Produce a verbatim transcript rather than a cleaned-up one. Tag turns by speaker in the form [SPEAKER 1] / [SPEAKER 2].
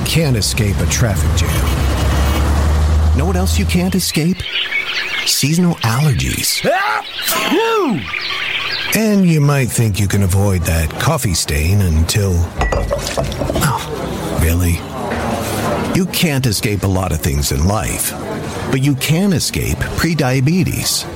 [SPEAKER 1] can't escape a traffic jam. Know what else you can't escape? Seasonal allergies. And you might think you can avoid that coffee stain until... Oh, really? You can't escape a lot of things in life, but you can escape prediabetes.